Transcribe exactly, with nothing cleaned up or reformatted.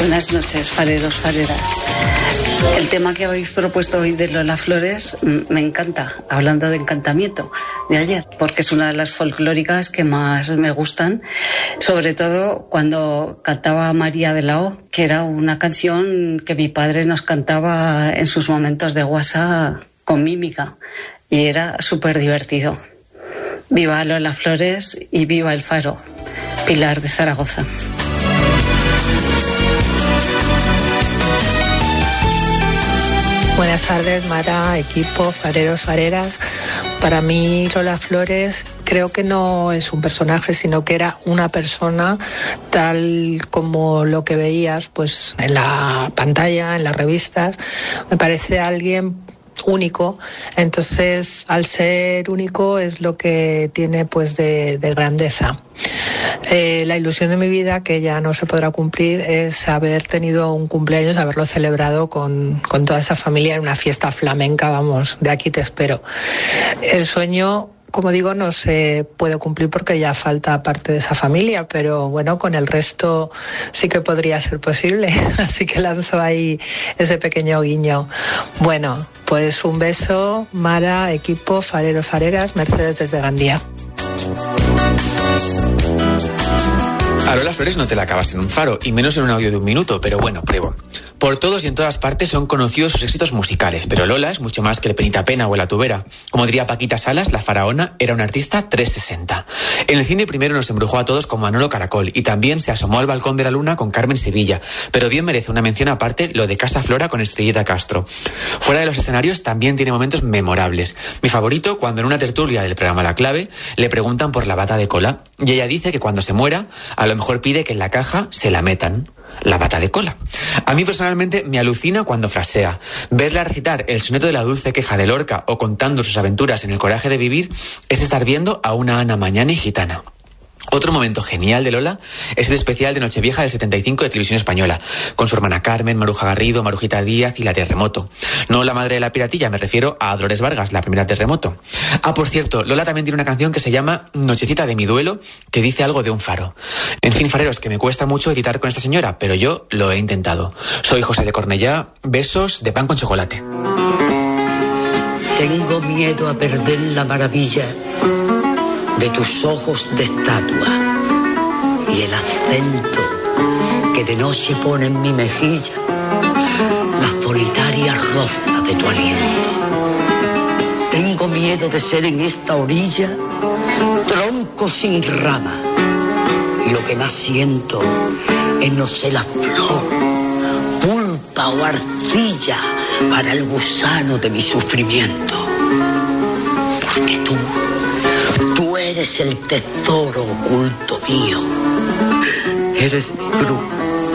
Buenas noches, fareros, fareras. El tema que habéis propuesto hoy de Lola Flores me encanta, hablando de encantamiento de ayer, porque es una de las folclóricas que más me gustan, sobre todo cuando cantaba María de la O, que era una canción que mi padre nos cantaba en sus momentos de guasa con mímica, y era súper divertido. Viva Lola Flores y viva el Faro. Pilar de Zaragoza. Buenas tardes, Mara, equipo, fareros, fareras. Para mí, Lola Flores creo que no es un personaje, sino que era una persona tal como lo que veías pues en la pantalla, en las revistas. Me parece alguien único, entonces al ser único es lo que tiene pues de, de grandeza. Eh, la ilusión de mi vida, que ya no se podrá cumplir, es haber tenido un cumpleaños, haberlo celebrado con, con toda esa familia en una fiesta flamenca, vamos, de aquí te espero. El sueño, como digo, no se puede cumplir porque ya falta parte de esa familia, pero bueno, con el resto sí que podría ser posible, así que lanzo ahí ese pequeño guiño. Bueno, pues un beso, Mara, equipo, fareros, fareras, Mercedes desde Gandía. A Lola Flores no te la acabas en un faro, y menos en un audio de un minuto, pero bueno, pruebo. Por todos y en todas partes son conocidos sus éxitos musicales, pero Lola es mucho más que el Penitapena o el La Tubera. Como diría Paquita Salas, la faraona era una artista trescientos sesenta. En el cine primero nos embrujó a todos con Manolo Caracol, y también se asomó al balcón de la luna con Carmen Sevilla, pero bien merece una mención aparte lo de Casa Flora con Estrellita Castro. Fuera de los escenarios también tiene momentos memorables. Mi favorito, cuando en una tertulia del programa La Clave le preguntan por la bata de cola, y ella dice que cuando se muera, a lo mejor pide que en la caja se la metan. La bata de cola. A mí personalmente me alucina cuando frasea. Verla recitar el soneto de la dulce queja de Lorca o contando sus aventuras en El coraje de vivir es estar viendo a una Ana Mañani gitana. Otro momento genial de Lola es el especial de Nochevieja del setenta y cinco de Televisión Española, con su hermana Carmen, Maruja Garrido, Marujita Díaz y la Terremoto. No la madre de la piratilla, me refiero a Dolores Vargas, la primera Terremoto. Ah, por cierto, Lola también tiene una canción que se llama Nochecita de mi duelo, que dice algo de un faro. En fin, fareros, que me cuesta mucho editar con esta señora, pero yo lo he intentado. Soy José de Cornellá, besos de pan con chocolate. Tengo miedo a perder la maravilla de tus ojos de estatua y el acento que de noche pone en mi mejilla la solitaria roza de tu aliento. Tengo miedo de ser en esta orilla tronco sin rama, y lo que más siento es no ser la flor, pulpa o arcilla para el gusano de mi sufrimiento. Porque tú Tú eres el tesoro oculto mío. Eres mi cruz,